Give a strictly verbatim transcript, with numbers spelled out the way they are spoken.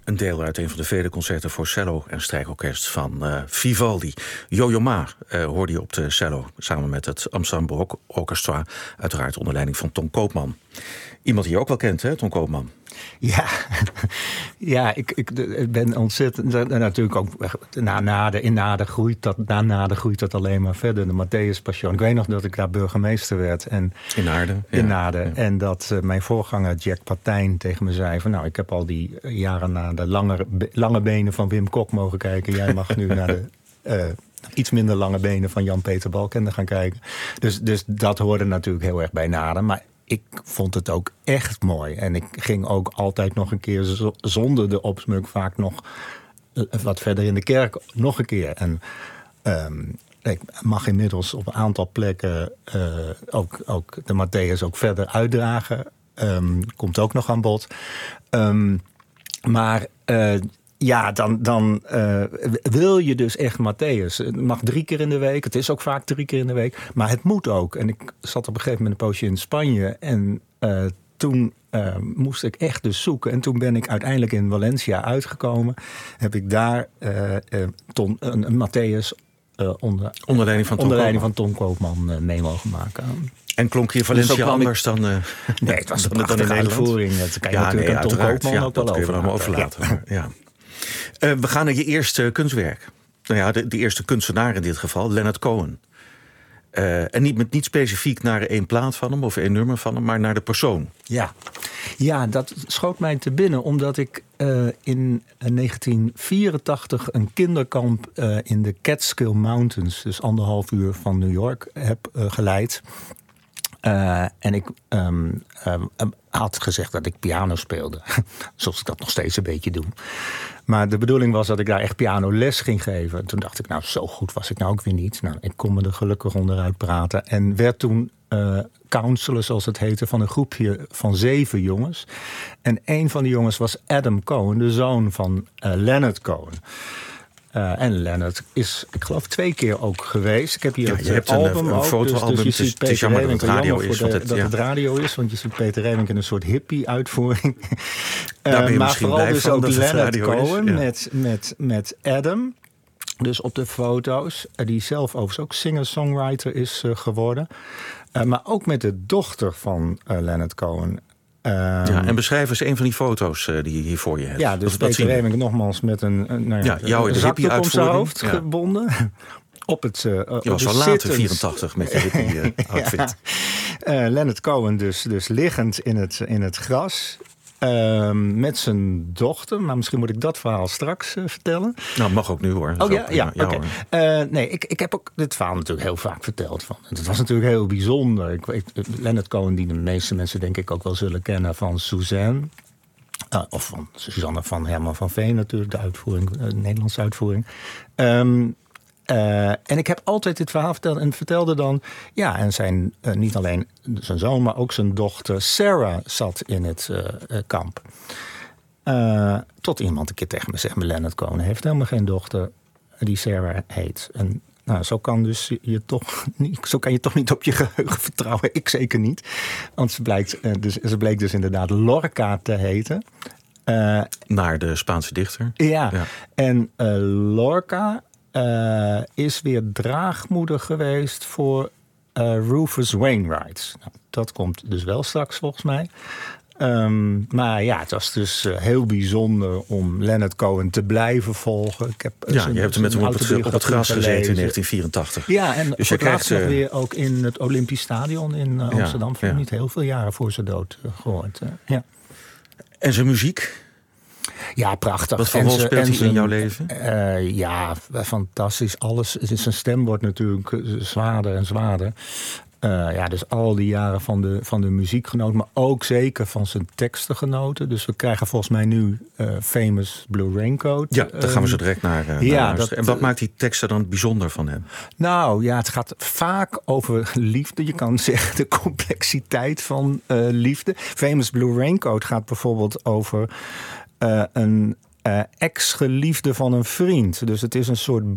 Een deel uit een van de vele concerten voor cello en strijkorkest van uh, Vivaldi. Yo-Yo Ma uh, hoorde je op de cello samen met het Amsterdam Barok Orchestra. Uiteraard onder leiding van Ton Koopman. Iemand die je ook wel kent, hè, Ton Koopman? Ja, ja ik, ik, ik ben ontzettend... Natuurlijk ook na Naden, in Naden groeit dat, na Naden groeit dat alleen maar verder. De Matthäus Passion. Ik weet nog dat ik daar burgemeester werd. En, in Naarden. In ja. Naarden. Ja. En dat uh, mijn voorganger Jack Partijn tegen me zei van... nou, ik heb al die jaren naar de lange, lange benen van Wim Kok mogen kijken. Jij mag nu naar de... Uh, iets minder lange benen van Jan-Peter Balkende gaan kijken. Dus, dus dat hoorde natuurlijk heel erg bij Naden. Maar ik vond het ook echt mooi. En ik ging ook altijd nog een keer z- zonder de opsmuk vaak nog wat verder in de kerk nog een keer. En um, ik mag inmiddels op een aantal plekken uh, ook, ook de Matthäus ook verder uitdragen. Um, komt ook nog aan bod. Um, maar... Uh, Ja, dan, dan uh, wil je dus echt Matthäus. Het mag drie keer in de week. Het is ook vaak drie keer in de week. Maar het moet ook. En ik zat op een gegeven moment een poosje in Spanje. En uh, toen uh, moest ik echt dus zoeken. En toen ben ik uiteindelijk in Valencia uitgekomen. Heb ik daar uh, uh, ton, een, een Matthäus uh, onder, onder leiding van Ton onder leiding Koopman, van Ton Koopman uh, mee mogen maken. En klonk hier Valencia anders dan... Uh, nee, het was een prachtige uitvoering. Dat kan je ja, natuurlijk nee, aan Ton Koopman ja, ook wel dat kun je wel allemaal overlaten. Ja. Ja. Uh, we gaan naar je eerste kunstwerk. Nou ja, de, de eerste kunstenaar in dit geval, Leonard Cohen. Uh, en niet, met, niet specifiek naar één plaat van hem of één nummer van hem, maar naar de persoon. Ja, ja dat schoot mij te binnen omdat ik uh, in negentien vierentachtig een kinderkamp uh, in de Catskill Mountains, dus anderhalf uur van New York, heb uh, geleid. Uh, en ik um, um, had gezegd dat ik piano speelde. Zoals ik dat nog steeds een beetje doe. Maar de bedoeling was dat ik daar echt pianoles ging geven. En toen dacht ik, nou, zo goed was ik nou ook weer niet. Nou, ik kon me er gelukkig onderuit praten. En werd toen uh, counselor, zoals het heette, van een groepje van zeven jongens. En een van die jongens was Adam Cohen, de zoon van uh, Leonard Cohen. Uh, en Leonard is, ik geloof, twee keer ook geweest. Ik heb hier ja, het je hebt album een, een ook. fotoalbum. Dus, dus je het, ziet het is jammer dat het radio is. De, het, dat ja. het radio is, want je ziet Peter Remink in een soort hippie-uitvoering. Daar ben je uh, maar misschien vooral blij dus van ook dat het Leonard radio Cohen is. Ja. met, met, met Adam. Dus op de foto's, die zelf overigens ook singer-songwriter is uh, geworden. Uh, maar ook met de dochter van uh, Leonard Cohen. Um, ja, en beschrijf eens een van die foto's uh, die je hier voor je hebt. Ja, dus Peter Remink nogmaals met een, een, nou ja, ja, een zakdoek om zijn hoofd ja. gebonden. Op het, uh, je was wel later, vierentachtig, met je hippie-outfit. ja. uh, Leonard Cohen dus, dus liggend in het, in het gras. Uh, met zijn dochter. Maar misschien moet ik dat verhaal straks uh, vertellen. Nou, mag ook nu hoor. Oh ja, ja, ja oké. Okay. Uh, nee, ik, ik heb ook dit verhaal natuurlijk heel vaak verteld. Van. Het was natuurlijk heel bijzonder. Ik weet, Leonard Cohen, die de meeste mensen denk ik ook wel zullen kennen van Suzanne. Uh, of van Suzanne van Herman van Veen natuurlijk, de uitvoering, de Nederlandse uitvoering. Um, Uh, en ik heb altijd dit verhaal verteld en vertelde dan... ja, en zijn uh, niet alleen zijn zoon, maar ook zijn dochter Sarah zat in het uh, uh, kamp. Uh, tot iemand een keer tegen me zegt... Leonard Cohen heeft helemaal geen dochter die Sarah heet. En nou, zo kan, dus je toch niet, zo kan je toch niet op je geheugen vertrouwen. Ik zeker niet. Want ze, blijkt, uh, dus, ze bleek dus inderdaad Lorca te heten. Uh, Naar de Spaanse dichter. Ja, ja. En uh, Lorca... Uh, is weer draagmoeder geweest voor uh, Rufus Wainwright. Nou, dat komt dus wel straks volgens mij. Um, maar ja, het was dus uh, heel bijzonder om Leonard Cohen te blijven volgen. Ik heb, ja, zijn, je hebt met hem op het, op het gras gezeten in negentien vierentachtig. Ja, en dus je krijgt nog uh, weer ook in het Olympisch Stadion in uh, Amsterdam. Ja, voor ja. niet heel veel jaren voor zijn dood uh, gehoord. Uh, ja. En zijn muziek? Ja, prachtig. Wat voor rol speelt hij in jouw leven? Uh, ja, fantastisch. Alles. Zijn stem wordt natuurlijk zwaarder en zwaarder. Uh, ja, dus al die jaren van de, van de muziek genoten, maar ook zeker van zijn teksten genoten. Dus we krijgen volgens mij nu uh, Famous Blue Raincoat. Ja, daar gaan we zo direct naar, uh, naar ja, dat, En wat maakt die teksten dan bijzonder van hem? Nou ja, het gaat vaak over liefde. Je kan zeggen de complexiteit van uh, liefde. Famous Blue Raincoat gaat bijvoorbeeld over... Uh, een uh, ex-geliefde van een vriend. Dus het is een soort